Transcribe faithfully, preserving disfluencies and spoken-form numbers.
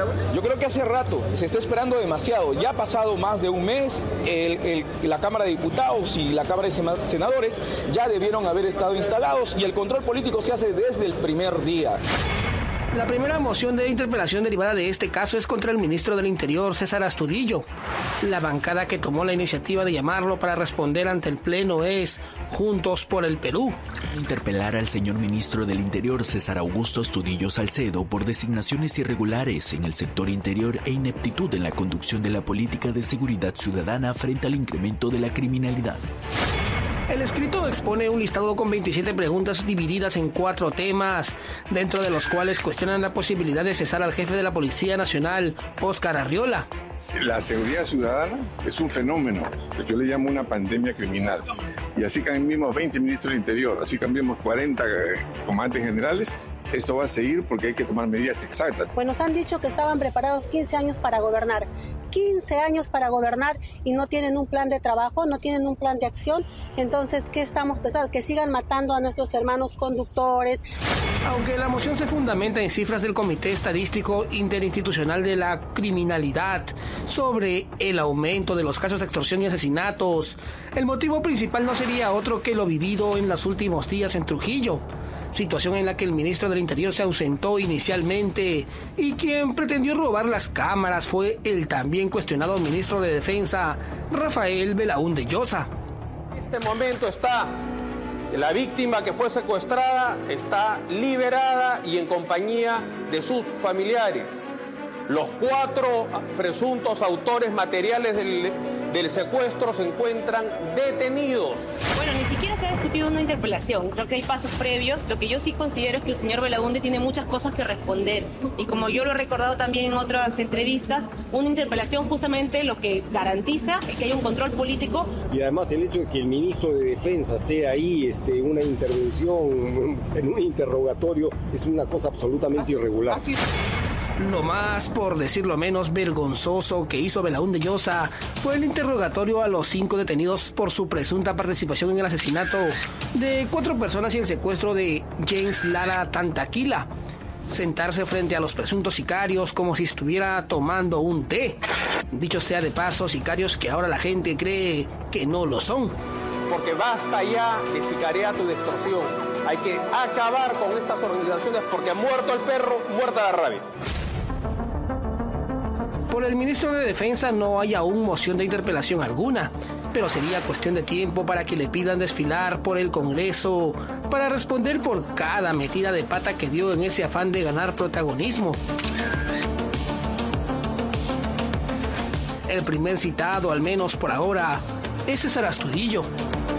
Yo creo que hace rato, se está esperando demasiado. Ya ha pasado más de un mes, el, el, la Cámara de Diputados y la Cámara de Senadores ya debieron haber estado instalados y el control político se hace desde el primer día. La primera moción de interpelación derivada de este caso es contra el ministro del Interior, César Astudillo. La bancada que tomó la iniciativa de llamarlo para responder ante el Pleno es Juntos por el Perú. Interpelar al señor ministro del Interior, César Augusto Astudillo Salcedo, por designaciones irregulares en el sector interior e ineptitud en la conducción de la política de seguridad ciudadana frente al incremento de la criminalidad. El escrito expone un listado con veintisiete preguntas divididas en cuatro temas, dentro de los cuales cuestionan la posibilidad de cesar al jefe de la Policía Nacional, Óscar Arriola. La seguridad ciudadana es un fenómeno que yo le llamo una pandemia criminal. Y así cambiemos veinte ministros del Interior, así cambiemos cuarenta comandantes generales, esto va a seguir porque hay que tomar medidas exactas. Pues nos han dicho que estaban preparados quince años para gobernar. quince años para gobernar y no tienen un plan de trabajo, no tienen un plan de acción. Entonces, ¿qué estamos pensando? Que sigan matando a nuestros hermanos conductores. Aunque la moción se fundamenta en cifras del Comité Estadístico Interinstitucional de la Criminalidad sobre el aumento de los casos de extorsión y asesinatos, el motivo principal no sería otro que lo vivido en los últimos días en Trujillo. Situación en la que el ministro del Interior se ausentó inicialmente y quien pretendió robar las cámaras fue el también cuestionado ministro de Defensa, Rafael Belaúnde Llosa. En este momento está la víctima que fue secuestrada, está liberada y en compañía de sus familiares. Los cuatro presuntos autores materiales del, del secuestro se encuentran detenidos. Bueno, ni siquiera se ha discutido una interpelación. Creo que hay pasos previos. Lo que yo sí considero es que el señor Belaúnde tiene muchas cosas que responder. Y como yo lo he recordado también en otras entrevistas, una interpelación justamente lo que garantiza es que hay un control político. Y además el hecho de que el ministro de Defensa esté ahí, este, una intervención en un interrogatorio, es una cosa absolutamente así, irregular. Así. Lo más, por decirlo menos, vergonzoso que hizo Belaúnde Llosa fue el interrogatorio a los cinco detenidos por su presunta participación en el asesinato de cuatro personas y el secuestro de James Lara Tantaquila. Sentarse frente a los presuntos sicarios como si estuviera tomando un té. Dicho sea de paso, sicarios que ahora la gente cree que no lo son. Porque basta ya de sicariato y de extorsión. Hay que acabar con estas organizaciones porque ha muerto el perro, muerta la rabia. Por el ministro de Defensa no hay aún moción de interpelación alguna, pero sería cuestión de tiempo para que le pidan desfilar por el Congreso para responder por cada metida de pata que dio en ese afán de ganar protagonismo. El primer citado, al menos por ahora, es César Astudillo.